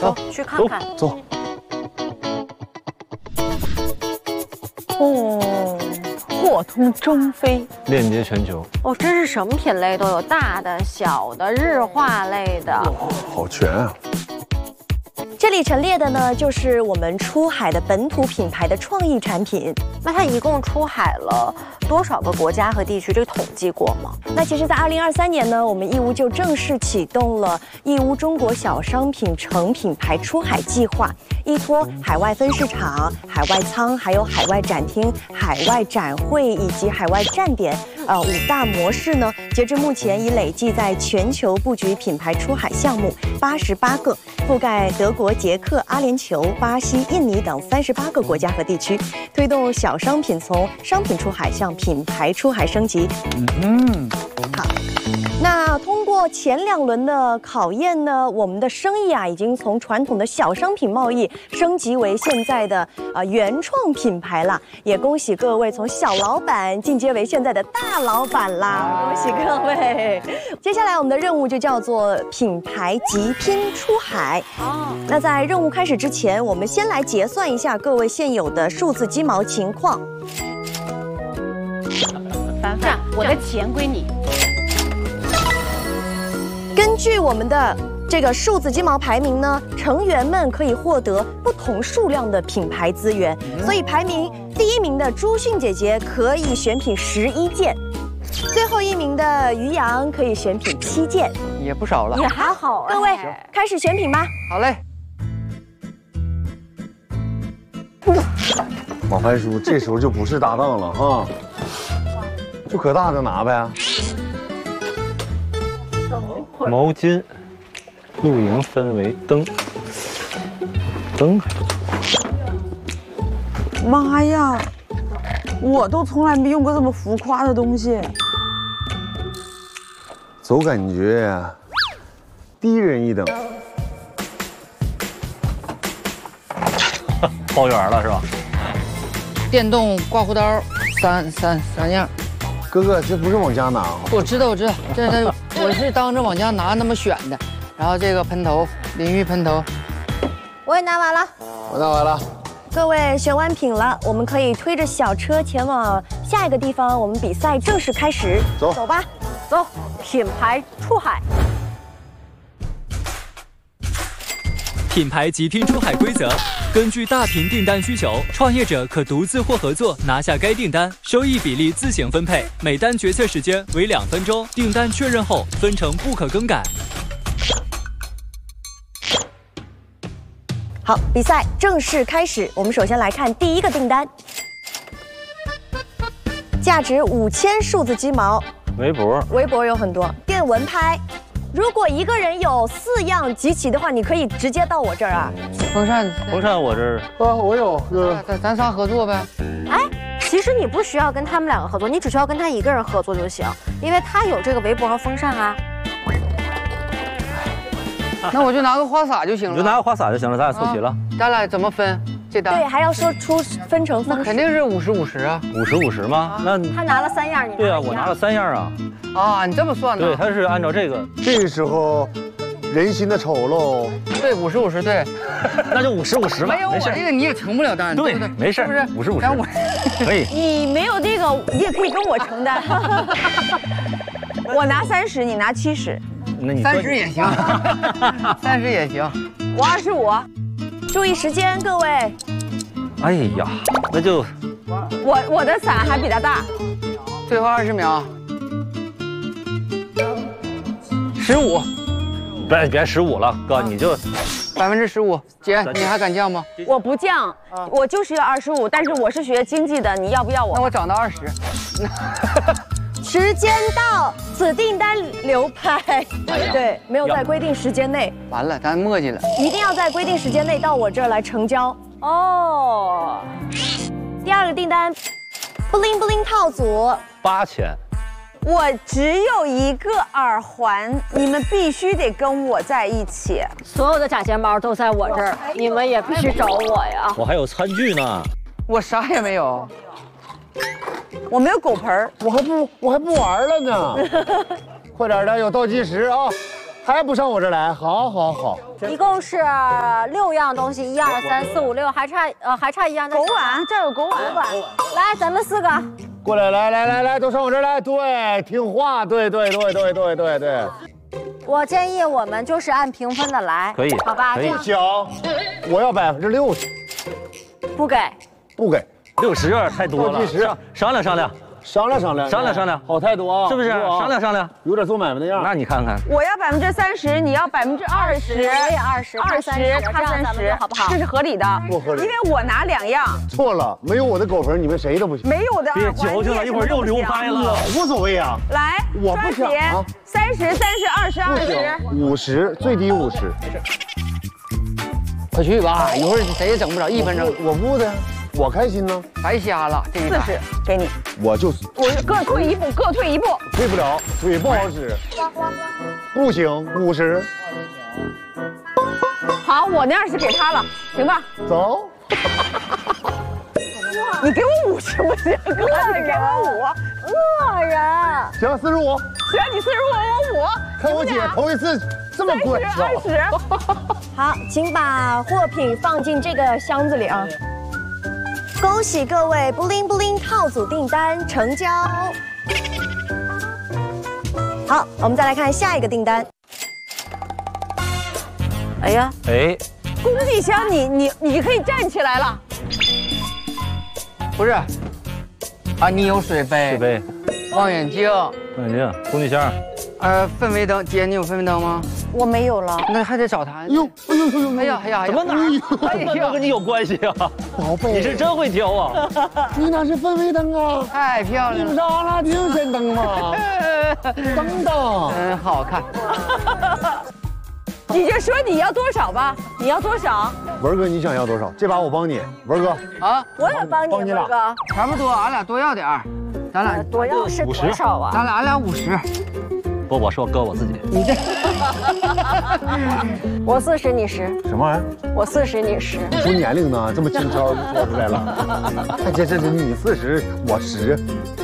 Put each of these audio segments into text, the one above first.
走，去看看。 走。 哦，货通中非， 链接全球。 哦，真是什么品类都有，大的、小的、日化类的。 好全啊！ 这里陈列的呢，就是我们出海的本土品牌的创意产品。 那它一共出海了多少个国家和地区？这个统计过吗？ 那其实，在2023年呢，我们义乌就正式启动了义乌中国小商品成品牌出海计划，依托海外分市场、海外仓，还有海外展厅、海外展会以及海外站点5大模式呢，截至目前已累计在全球布局品牌出海项目88个，覆盖德国、捷克、阿联酋、巴西、印尼等38个国家和地区，推动小商品从商品出海向品牌出海升级。好，那通过前2轮的考验呢，我们的生意已经从传统的小商品贸易升级为现在的原创品牌了，也恭喜各位从小老板进阶为现在的大老板啦，恭喜各位！接下来我们的任务就叫做品牌急拼出海。那在任务开始之前，我们先来结算一下各位现有的数字鸡毛情况。 凡凡，我的钱归你。 根据我们的这个数字鸡毛排名呢，成员们可以获得不同数量的品牌资源，所以排名第1名的朱迅姐姐可以选品11件，最后1名的于洋可以选品7件， 也不少了。 也还好。 各位开始选品吧。 好嘞。 马凡叔这时候就不是搭档了哈，就可大的拿呗。 毛巾，露营氛围灯，灯还不错。 妈呀，我都从来没用过这么浮夸的东西。 走感觉低人一等。 包圆了是吧？ 电动刮胡刀三样。 哥哥，这不是往家拿。 我知道，这我是当着往家拿那么选的。然后这个喷头，淋浴喷头， 我也拿完了。 我拿完了。 各位选完品了，我们可以推着小车前往下一个地方，我们比赛正式开始。走吧， 走，品牌出海。 品牌急拼出海规则：根据大屏订单需求，创业者可独自或合作拿下该订单，收益比例自行分配，每单决策时间为2分钟，订单确认后分成不可更改。 好，比赛正式开始。我们首先来看第1个订单，价值5000数字鸡毛。围脖有很多，电蚊拍。如果一个人有4样集齐的话，你可以直接到我这儿啊。 风扇我这儿我有。 咱仨合作呗。 哎，其实你不需要跟他们2个合作，你只需要跟他1个人合作就行，因为他有这个围脖和风扇啊。 那我就拿个花洒就行了。 你就拿个花洒就行了，咱俩凑齐了。 咱俩怎么分这单？ 对，还要说出分成方式。 肯定是50-50啊。 50-50吗？那他拿了3样，你对啊，我拿了3样啊。 啊，你这么算的？ 对，他是按照这个。 这个时候，人心的丑陋。 对，50-50，对。 那就50-50吧。 没有我这个你也成不了单。 对，没事， 是不是 50-50。可以。 你没有这个，你也可以跟我承担。我拿30，你拿70。 那你 30也行，30也行。 我25。 注意时间，各位。 哎呀，那就我的伞还比他大。 最后20秒。15。 别15了，哥，你就 15%。姐，你还敢降吗？ 我不降，我就是要25，但是我是学经济的，你要不要我？ 那我涨到20。 时间到，此订单流拍。对，没有在规定时间内。 完了，咱磨叽了。 一定要在规定时间内到我这儿来成交。 哦。 第2个订单，布灵布灵套组 8000。 我只有1个耳环，你们必须得跟我在一起。 所有的假睫毛都在我这儿，你们也必须找我呀。 我还有餐具呢。 我啥也没有。 我没有狗盆儿， 我还不玩了呢。快点的，有倒计时啊还不上我这儿来？好好好， 一共是6样东西，1、2、3、4、5、6，还差一样。 狗碗，这儿有狗碗。 来，咱们4个过来，来，都上我这儿来。对，听话，对。 我建议我们就是按评分的来， 可以好吧？ 可以这样行，我要60%， 不给。 不给 60有点太多了。 倒计时商量， 商量，好态度啊， 是不是？商量， 有点做买卖的样。 那你看看， 我要30%，你要20%， 我也20， 他30， 好不好？ 这是合理的， 不合理， 因为我拿2样， 错了，没有我的狗盆，你们谁都不行。 没有的。 别矫情了，一会儿又流拍了。 无所谓啊， 来， 我不想啊。 30、30、20、 50，最低50。 快去吧，一会儿谁也整不着1分钟。 我不的，我开心呢。 白瞎了，这一单 40给你， 我就我各退一步， 退不了，腿不好使。不行，50。 好，我那20给他了，行吧？ 走。 你给我50不行，哥，你给我恶人。 行，45。 行，你45，我5。 看我姐头一次这么乖巧。 20。 好，请把货品放进这个箱子里啊！恭喜各位布灵布灵套组订单成交。好，我们再来看下一个订单。 哎呀， 工具箱，你可以站起来了。 不是，啊，你有水杯、望远镜、 工具箱。 氛围灯，姐，你有氛围灯吗？ 我没有了。 那还得找他。 哎呦， 哎呀， 怎么哪儿跟你有关系啊？ 宝贝， 你是真会挑啊！ 你那是氛围灯啊？ 太漂亮了， 你不是阿拉丁神灯吗？等等， 真好看。 你就说你要多少吧，你要多少？ 文哥，你想要多少？这把我帮你，文哥。 啊， 我也帮你， 俩哥。 差不多，俺俩多要点儿，咱俩多要是多少啊？ 俺俩50。 不，我说哥我自己。 你这， 我40，你10。 什么玩意儿？ 我40，你10。 出年龄呢？这么轻巧就说出来了。这是你40，我10。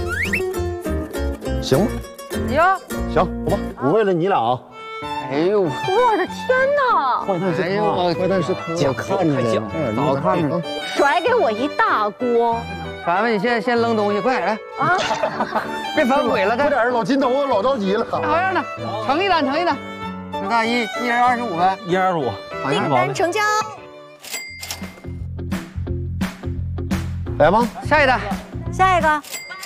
行吧？ 呀， 行，好吧，我为了你俩啊。 哎呦， 我的天哪！ 坏蛋是他，坏蛋是他，我看着呢， 早看着。 甩给我一大锅。 凡凡，你先扔东西，快点来啊！别反悔了， 快点，老金头子老着急了。 好样的，成一单。那大一人25呗 ，1人25，好像订单成交。 来吧， 下一个。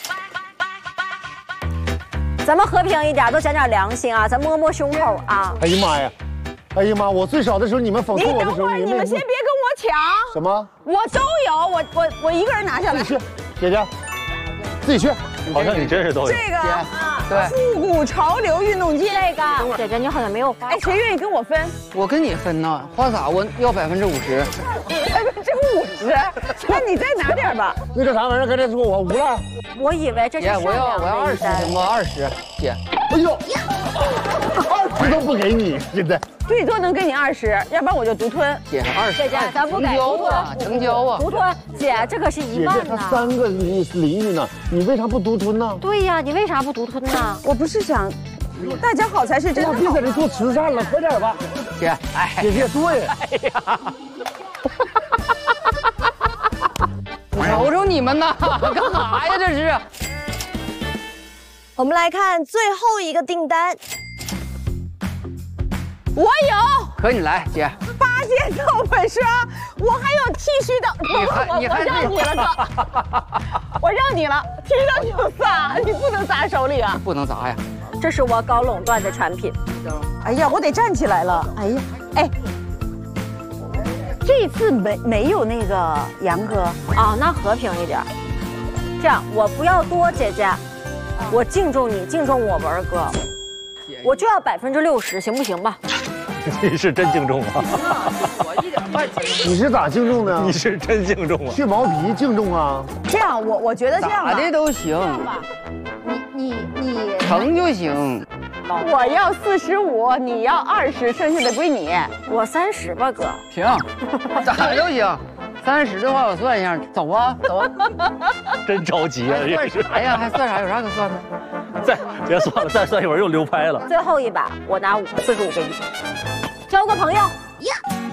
咱们和平一点，都讲点良心啊！咱摸摸胸口啊！ 哎呀妈呀！哎呀妈！我最少的时候，你们讽刺我的时候， 你们先别跟我抢。 什么？ 我都有，我一个人拿下来。 去，姐姐，自己去。 好像你真是都有。 这个对，复古潮流运动机。 这个姐姐你好像没有花。 哎，谁愿意跟我分？ 我跟你分呢，花洒我要50%。 这不50，那你再拿点吧。 那个啥玩意儿？刚才说我无了。 我以为这是我要20，行吗？20，姐。 哎呦，20都不给你，现在。 最多能给你20，要不然我就独吞。 姐20， 姐姐咱不给， 成交啊！ 独吞，姐这可是1万呢。 他3个邻居呢，你为啥不独吞呢？ 对呀，你为啥不独吞呢？ 我不是想，大家好才是真的。 别在这做慈善了，快点吧， 姐。哎， 姐姐对。 哎呀。瞅瞅你们呐，干啥呀？这是。 我们来看最后一个订单。 我有， 可你来，姐。 8件皂粉霜，我还有剃须的。 你还让你了，哥，我让你了，剃须刀就撒，你不能砸手里啊。 不能砸呀， 这是我搞垄断的产品。 哎呀，我得站起来了。哎呀，哎。这次没有那个杨哥啊，那和平一点。这样，我不要多，姐姐，我敬重你，敬重我文哥，我就要60%，行不行吧？ 你是真敬重啊！ 你是咋敬重的？ 你是真敬重啊！ 去毛皮敬重啊！ 这样，我觉得这样吧， 咋的都行。 你成就行。 我要45，你要20，剩下的归你。 我30吧，哥。 行，咋都行。30的话，我算一下，走啊。 真着急啊！ 算啥呀？还算啥？有啥可算的？ 再别算了，再算一会儿又溜拍了。 最后一把我拿45给你，交个朋友。